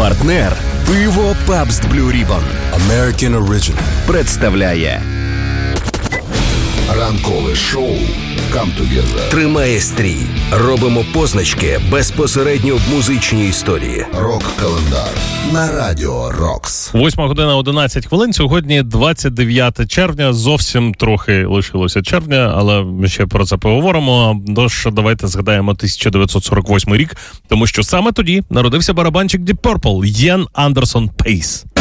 Партнер пиво Pabst Blue Ribbon American Original представляє ранкове шоу Come Together. Тримає стрій. Робимо позначки безпосередньо в музичній історії. Рок-календар на Радіо Рокс. 8:11. Сьогодні 29 червня. Зовсім трохи лишилося червня, але ми ще про це поговоримо. Тож давайте згадаємо 1948 рік, тому що саме тоді народився барабанщик Deep Purple Єн Андерсон Пейс.